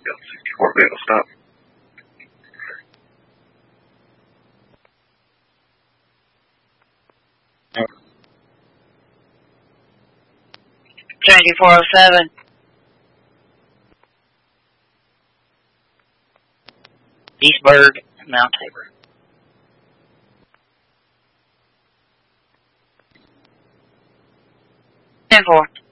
Delta 64 vehicle stop. Changing 407. Eastburg, Mount Tabor. 10-4.